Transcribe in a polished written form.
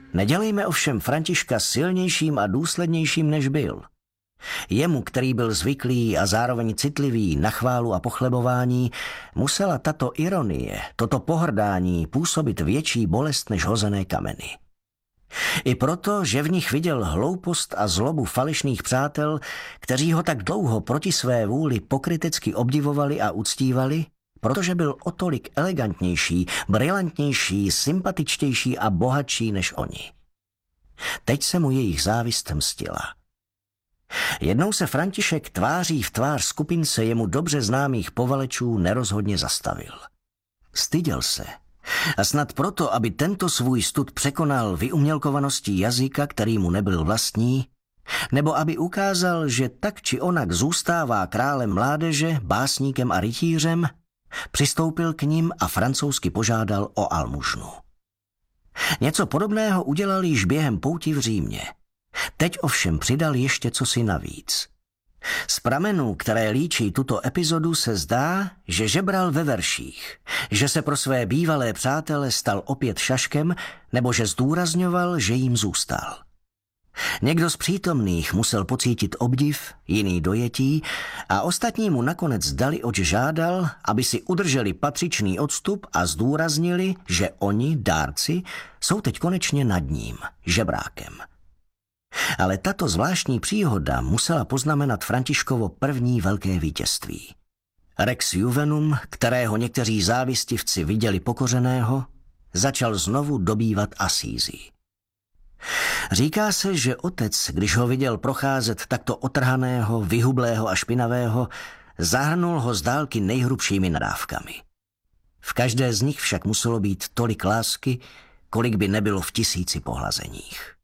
Nedělejme ovšem Františka silnějším a důslednějším, než byl. Jemu, který byl zvyklý a zároveň citlivý na chválu a pochlebování, musela tato ironie, toto pohrdání působit větší bolest než hozené kameny. I proto, že v nich viděl hloupost a zlobu falešných přátel, kteří ho tak dlouho proti své vůli pokrytecky obdivovali a uctívali, protože byl o tolik elegantnější, brilantnější, sympatičtější a bohatší než oni. Teď se mu jejich závist mstila. Jednou se František tváří v tvář skupince jemu dobře známých povalečů nerozhodně zastavil. Styděl se. A snad proto, aby tento svůj stud překonal vyumělkovaností jazyka, který mu nebyl vlastní, nebo aby ukázal, že tak či onak zůstává králem mládeže, básníkem a rytířem, přistoupil k nim a francouzsky požádal o almužnu. Něco podobného udělal již během pouti v Římě. Teď ovšem přidal ještě cosi navíc. Z pramenů, které líčí tuto epizodu, se zdá, že žebral ve verších, že se pro své bývalé přátele stal opět šaškem, nebo že zdůrazňoval, že jim zůstal. Někdo z přítomných musel pocítit obdiv, jiný dojetí a ostatní mu nakonec dali, oč žádal, aby si udrželi patřičný odstup a zdůraznili, že oni, dárci, jsou teď konečně nad ním, žebrákem. Ale tato zvláštní příhoda musela poznamenat Františkovo první velké vítězství. Rex Juvenum, kterého někteří závistivci viděli pokořeného, začal znovu dobývat Asízi. Říká se, že otec, když ho viděl procházet takto otrhaného, vyhublého a špinavého, zahrnul ho z dálky nejhrubšími nadávkami. V každé z nich však muselo být tolik lásky, kolik by nebylo v 1000 pohlazeních.